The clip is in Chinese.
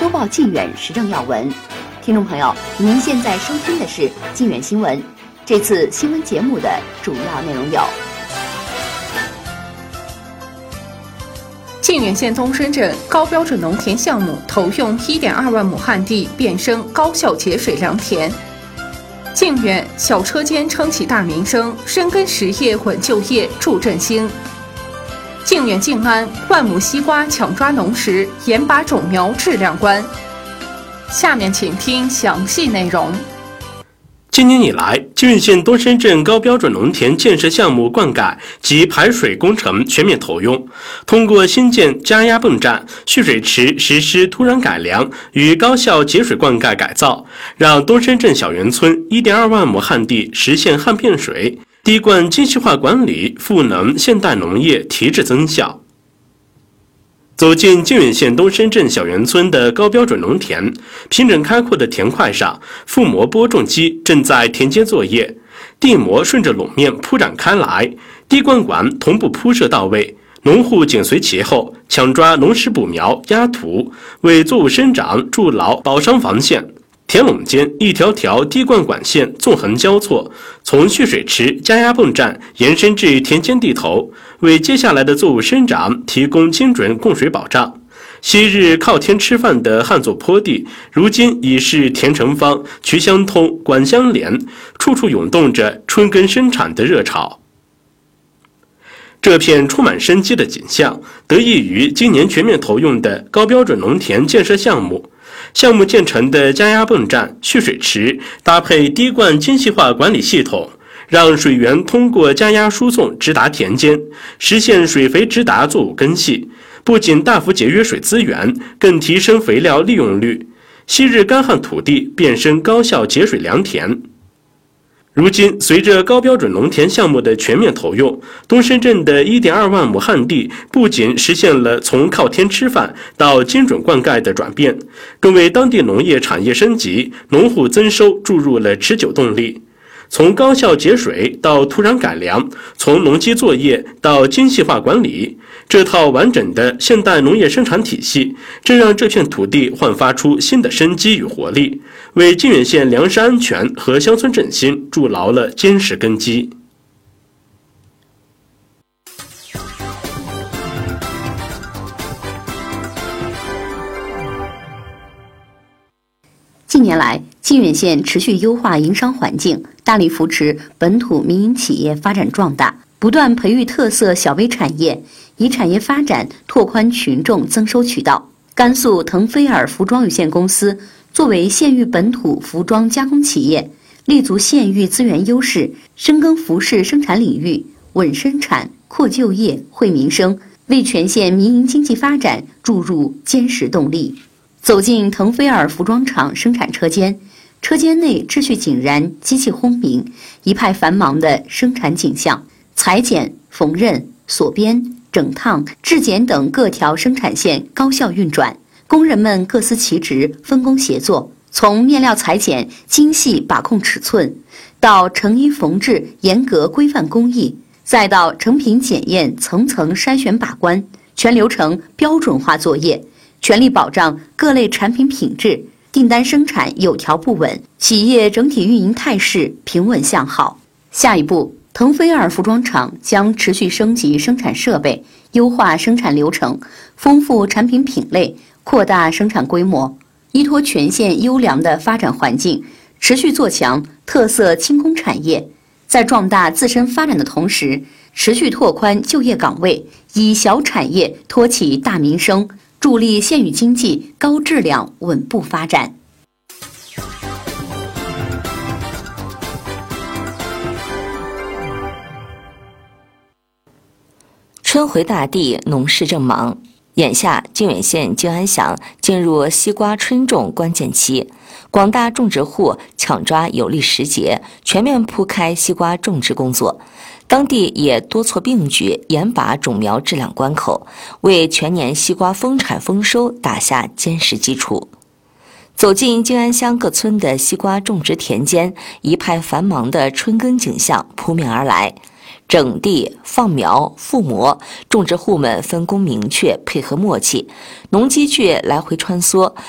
报靖远时政要闻。听众朋友，您现在收听的是靖远新闻。这次新闻节目的主要内容有： 靖远县东深镇高标准农田项目投用1.2万亩旱地变生高效节水良田；靖远小车间撑起大名声，深耕实业稳就业助振兴；靖远靖安万亩西瓜抢抓农时，严把种苗质量关。下面请听详细内容。 今年以来，靖远县东深镇高标准农田建设项目灌溉及排水工程全面投用，通过新建加压泵站、蓄水池实施土壤改良与高效节水灌溉改造，让东深镇小园村1.2万亩旱地实现旱变水，滴灌精细化管理、赋能现代农业提质增效。走进靖远县东深镇小园村的高标准农田，平整开阔的田块上，覆膜播种机正在田间作业，地膜顺着垄面铺展开来，滴灌管同步铺设到位，农户紧随其后，抢抓农时补苗压土，为作物生长筑牢保墒防线。田垄间一条条滴灌管线纵横交错，从蓄水池、加压泵站延伸至田间地头，为接下来的作物生长提供精准供水保障。昔日靠天吃饭的旱作坡地，如今已是田成方、渠相通、管相连，处处涌动着春耕生产的热潮。这片充满生机的景象，得益于今年全面投用的高标准农田建设项目。项目建成的加压泵站、蓄水池搭配滴灌精细化管理系统，让水源通过加压输送直达田间，实现水肥直达作物根系，不仅大幅节约水资源，更提升肥料利用率。昔日干旱土地变身高效节水良田。如今，随着高标准农田项目的全面投用，东深镇的1.2万亩旱地不仅实现了从靠天吃饭到精准灌溉的转变，更为当地农业产业升级、农户增收注入了持久动力。从高效节水到土壤改良，从农机作业到精细化管理，这套完整的现代农业生产体系，正让这片土地焕发出新的生机与活力，为靖远县粮食安全和乡村振兴筑牢了坚实根基。 近年来，靖远县持续优化营商环境，大力扶持本土民营企业发展壮大，不断培育特色小微产业，以产业发展拓宽群众增收渠道。甘肃腾飞尔服装有限公司作为县域本土服装加工企业，立足县域资源优势，深耕服饰生产领域，稳生产、扩就业、惠民生，为全县民营经济发展注入坚实动力。走进腾飞尔服装厂生产车间，车间内秩序井然，机器轰鸣，一派繁忙的生产景象。裁剪、缝纫、锁边、整烫、制剪等各条生产线高效运转，工人们各司其职，分工协作。从面料裁剪精细把控尺寸，到成衣缝制严格规范工艺，再到成品检验层层筛选把关，全流程标准化作业，全力保障各类产品品质，订单生产有条不紊，企业整体运营态势平稳向好。下一步，腾飞尔服装厂将持续升级生产设备，优化生产流程，丰富产品品类，扩大生产规模，依托全县优良的发展环境，持续做强特色轻工产业，在壮大自身发展的同时，持续拓宽就业岗位，以小产业托起大民生，助力县域经济高质量稳步发展。 春回大地，农事正忙。眼下，靖远县靖安乡进入西瓜春种关键期，广大种植户抢抓有利时节，全面铺开西瓜种植工作。当地也多措并举，严把种苗质量关口，为全年西瓜丰产丰收打下坚实基础。走进靖安乡各村的西瓜种植田间，一派繁忙的春耕景象扑面而来。整地、放苗、覆膜，种植户们分工明确，配合默契，农机具来回穿梭，